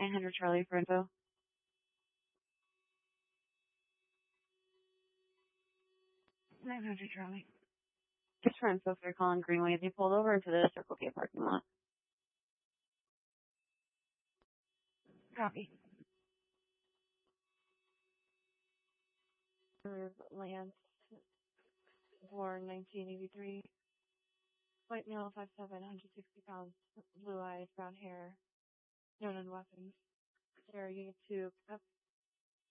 900 Charlie for info. Charlie. Just for info, if you're calling Greenway, they pulled over into the Circle K parking lot. Copy. Lance, born 1983, white male, 5'7", 160 pounds, blue eyes, brown hair, known and weapons. Sarah, Unit 2, up.